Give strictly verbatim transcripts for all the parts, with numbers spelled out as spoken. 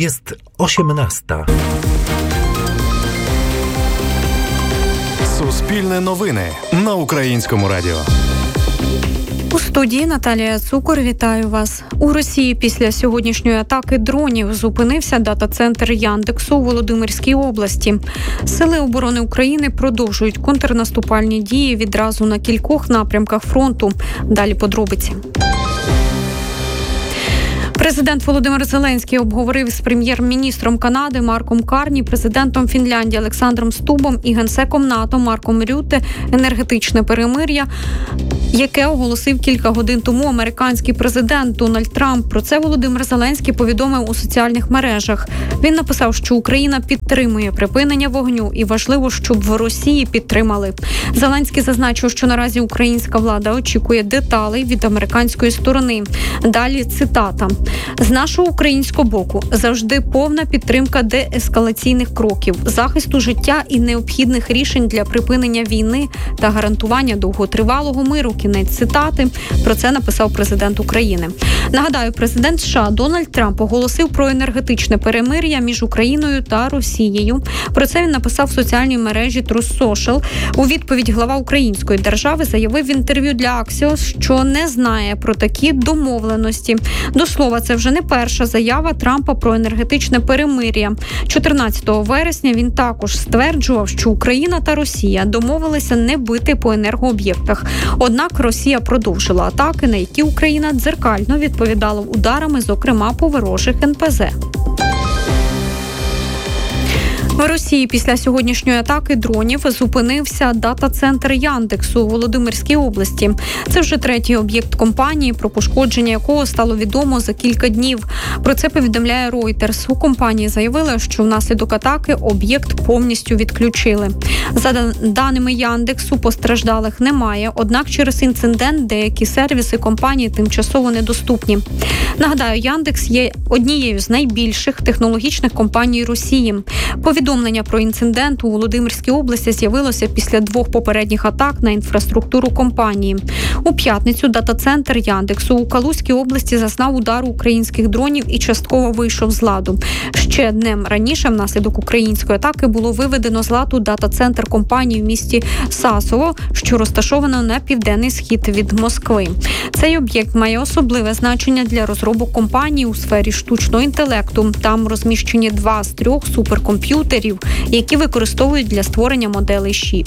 Jest osiemnasta. Суспільне новини на Українському радіо. У студії Наталія Цукор. Вітаю вас. У Росії після сьогоднішньої атаки дронів зупинився дата-центр Яндексу у Володимирській області. Сили оборони України продовжують контрнаступальні дії відразу на кількох напрямках фронту. Далі подробиці. Президент Володимир Зеленський обговорив з прем'єр-міністром Канади Марком Карні, президентом Фінляндії Олександром Стубом і генсеком НАТО Марком Рютте енергетичне перемир'я, яке оголосив кілька годин тому американський президент Дональд Трамп. Про це Володимир Зеленський повідомив у соціальних мережах. Він написав, що Україна підтримує припинення вогню і важливо, щоб в Росії підтримали. Зеленський зазначив, що наразі українська влада очікує деталей від американської сторони. Далі цитата. «З нашого українського боку завжди повна підтримка деескалаційних кроків, захисту життя і необхідних рішень для припинення війни та гарантування довготривалого миру». Кінець цитати. Про це написав президент України. Нагадаю, президент США Дональд Трамп оголосив про енергетичне перемир'я між Україною та Росією. Про це він написав в соціальній мережі Truth Social. У відповідь глава української держави заявив в інтерв'ю для Axios, що не знає про такі домовленості. До слова, це вже не перша заява Трампа про енергетичне перемир'я. чотирнадцятого вересня він також стверджував, що Україна та Росія домовилися не бити по енергооб'єктах. Однак Росія продовжила атаки, на які Україна дзеркально відповідала ударами, зокрема по ворожих ен пе зе. В Росії після сьогоднішньої атаки дронів зупинився дата-центр Яндексу у Володимирській області. Це вже третій об'єкт компанії, про пошкодження якого стало відомо за кілька днів. Про це повідомляє Reuters. У компанії заявили, що внаслідок атаки об'єкт повністю відключили. За даними Яндексу, постраждалих немає, однак через інцидент деякі сервіси компанії тимчасово недоступні. Нагадаю, Яндекс є однією з найбільших технологічних компаній Росії. Повідомлення про інцидент у Володимирській області з'явилося після двох попередніх атак на інфраструктуру компанії. У п'ятницю дата-центр Яндексу у Калузькій області зазнав удару українських дронів і частково вийшов з ладу. Ще днем раніше внаслідок української атаки було виведено з ладу дата-центр компанії в місті Сасово, що розташовано на південний схід від Москви. Цей об'єкт має особливе значення для розробок компанії у сфері штучного інтелекту. Там розміщені два з трьох суперкомп'ютерів, які використовують для створення моделей ШІ.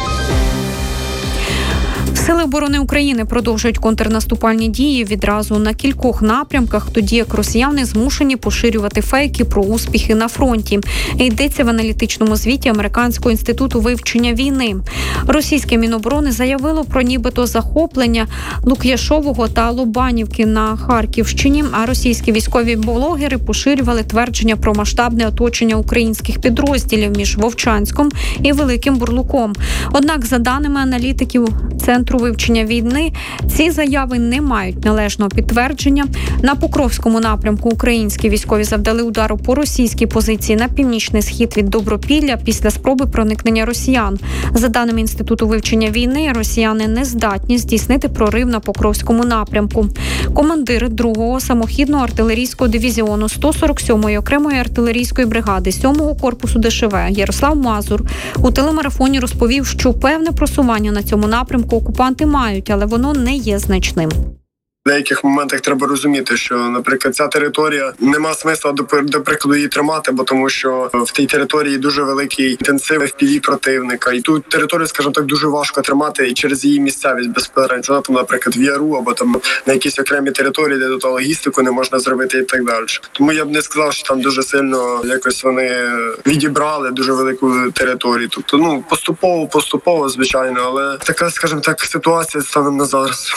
Сили оборони України продовжують контрнаступальні дії відразу на кількох напрямках, тоді як росіяни змушені поширювати фейки про успіхи на фронті. Йдеться в аналітичному звіті Американського інституту вивчення війни. Російське Міноборони заявило про нібито захоплення Лук'яшового та Лобанівки на Харківщині, а російські військові блогери поширювали твердження про масштабне оточення українських підрозділів між Вовчанськом і Великим Бурлуком. Однак, за даними аналітиків Центру вивчення війни, ці заяви не мають належного підтвердження. На Покровському напрямку українські військові завдали удару по російській позиції на північний схід від Добропілля після спроби проникнення росіян. За даними Інституту вивчення війни, росіяни не здатні здійснити прорив на Покровському напрямку. Командир другого самохідного артилерійського дивізіону сто сорок сьомої окремої артилерійської бригади сьомого корпусу де ше ве Ярослав Мазур у телемарафоні розповів, що певне просування на цьому напрямку окупанти мають, але воно не є значним. В деяких моментах треба розуміти, що, наприклад, ця територія нема смисла, до, до прикладу, її тримати, бо тому що в тій території дуже великий інтенсив еф пі ві противника. І ту територію, скажімо так, дуже важко тримати і через її місцевість безпосередньо, там, наприклад, в Яру або там на якісь окремі території, де тут логістику не можна зробити і так далі. Тому я б не сказав, що там дуже сильно якось вони відібрали дуже велику територію. Тобто, ну, поступово, поступово, звичайно, але така, скажімо так, ситуація станом на зараз.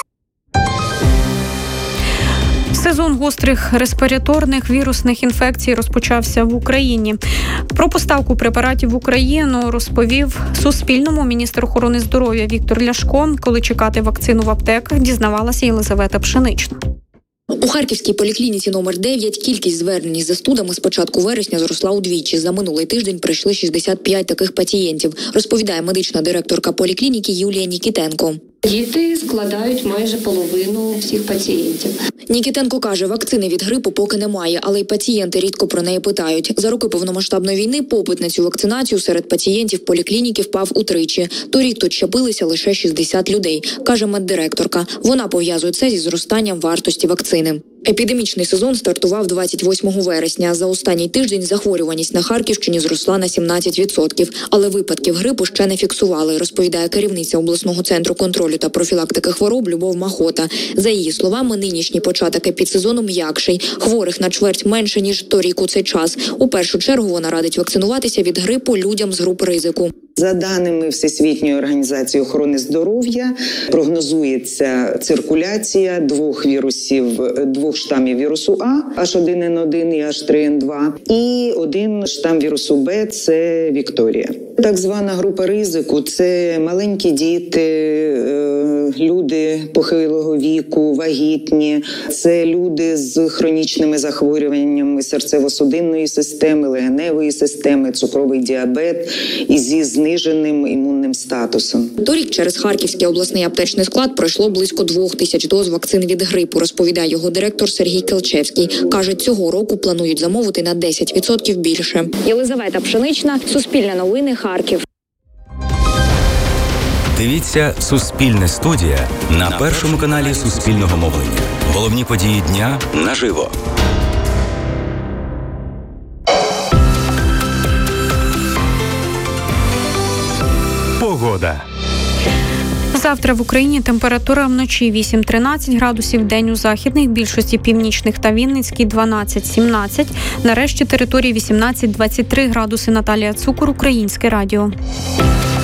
Сезон гострих респіраторних вірусних інфекцій розпочався в Україні. Про поставку препаратів в Україну розповів Суспільному міністр охорони здоров'я Віктор Ляшко. Коли чекати вакцину в аптеках, дізнавалася Єлизавета Пшенична. У Харківській поліклініці номер дев'ять кількість звернень із застудами з початку вересня зросла удвічі. За минулий тиждень прийшли шістдесят п'ять таких пацієнтів, розповідає медична директорка поліклініки Юлія Нікітенко. Діти складають майже половину всіх пацієнтів. Нікітенко каже, вакцини від грипу поки немає, але й пацієнти рідко про неї питають. За роки повномасштабної війни попит на цю вакцинацію серед пацієнтів поліклініки впав утричі. Торік тут щепилися лише шістдесят людей, каже меддиректорка. Вона пов'язує це зі зростанням вартості вакцини. Епідемічний сезон стартував двадцять восьмого вересня. За останній тиждень захворюваність на Харківщині зросла на сімнадцять відсотків. Але випадків грипу ще не фіксували, розповідає керівниця обласного центру контролю та профілактики хвороб Любов Махота. За її словами, нинішній початок епідсезону м'якший. Хворих на чверть менше, ніж торік у цей час. У першу чергу вона радить вакцинуватися від грипу людям з груп ризику. За даними Всесвітньої організації охорони здоров'я, прогнозується циркуляція двох вірусів, двох штамів вірусу А, ейч один ен один і ейч три ен два, і один штам вірусу Б – це Вікторія. Так звана група ризику – це маленькі діти, люди похилого віку, вагітні, це люди з хронічними захворюваннями серцево-судинної системи, легеневої системи, цукровий діабет і зі зниженим імунним статусом. Торік через Харківський обласний аптечний склад пройшло близько двох тисяч доз вакцин від грипу, розповідає його директор Сергій Келчевський. Каже, цього року планують замовити на десять відсотків більше. Єлизавета Пшенична, Суспільне новини, Харків. Дивіться «Суспільне студія» на першому каналі Суспільного мовлення. Головні події дня наживо. Погода. Завтра в Україні температура вночі вісім-тринадцять градусів, день у західних, більшості північних та Вінницькій дванадцять-сімнадцять, нарешті території вісімнадцять-двадцять три градуси. Наталія Цукор, Українське радіо.